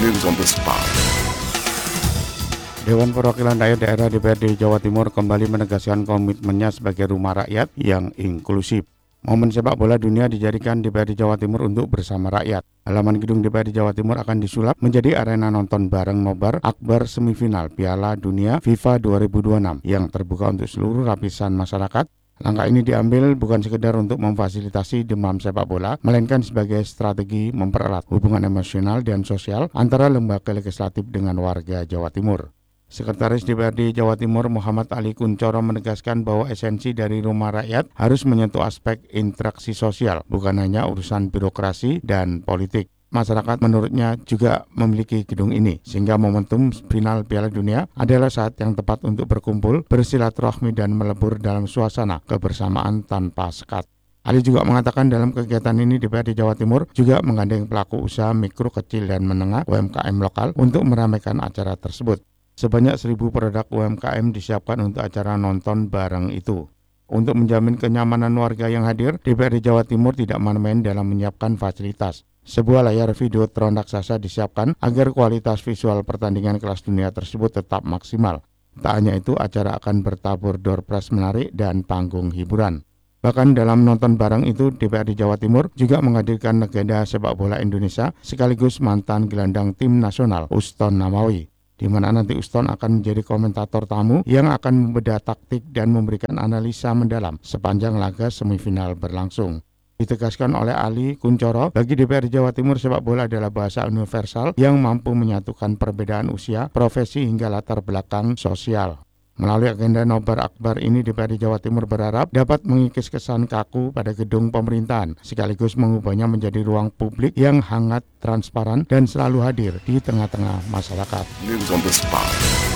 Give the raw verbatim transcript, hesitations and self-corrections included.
News on the spot. Dewan Perwakilan Rakyat Daerah D P R D Jawa Timur kembali menegaskan komitmennya sebagai rumah rakyat yang inklusif. Momen sepak bola dunia dijadikan D P R D Jawa Timur untuk bersama rakyat. Halaman gedung D P R D Jawa Timur akan disulap menjadi arena nonton bareng nobar akbar semifinal Piala Dunia FIFA dua ribu dua puluh enam yang terbuka untuk seluruh lapisan masyarakat. Langkah ini diambil bukan sekedar untuk memfasilitasi demam sepak bola, melainkan sebagai strategi mempererat hubungan emosional dan sosial antara lembaga legislatif dengan warga Jawa Timur. Sekretaris D P R D Jawa Timur Muhammad Ali Kuncoro menegaskan bahwa esensi dari rumah rakyat harus menyentuh aspek interaksi sosial, bukan hanya urusan birokrasi dan politik. Masyarakat menurutnya juga memiliki gedung ini, sehingga momentum final Piala Dunia adalah saat yang tepat untuk berkumpul, bersilaturahmi dan melebur dalam suasana kebersamaan tanpa sekat. Ali juga mengatakan dalam kegiatan ini D P R D Jawa Timur juga menggandeng pelaku usaha mikro, kecil, dan menengah U M K M lokal untuk meramaikan acara tersebut. Sebanyak seribu produk U M K M disiapkan untuk acara nonton bareng itu. Untuk menjamin kenyamanan warga yang hadir, D P R D Jawa Timur tidak main-main dalam menyiapkan fasilitas. Sebuah layar videotron raksasa disiapkan agar kualitas visual pertandingan kelas dunia tersebut tetap maksimal. Tak hanya itu, acara akan bertabur door prize menarik dan panggung hiburan. Bahkan dalam nonton bareng itu, D P R D Jawa Timur juga menghadirkan legenda sepak bola Indonesia sekaligus mantan gelandang tim nasional Uston Nawawi, di mana nanti Uston akan menjadi komentator tamu yang akan membedah taktik dan memberikan analisa mendalam sepanjang laga semifinal berlangsung. Ditegaskan oleh Ali Kuncoro, bagi D P R D Jawa Timur sepak bola adalah bahasa universal yang mampu menyatukan perbedaan usia, profesi hingga latar belakang sosial. Melalui agenda nobar akbar ini, D P R D Jawa Timur berharap dapat mengikis kesan kaku pada gedung pemerintahan, sekaligus mengubahnya menjadi ruang publik yang hangat, transparan, dan selalu hadir di tengah-tengah masyarakat. News on the spot.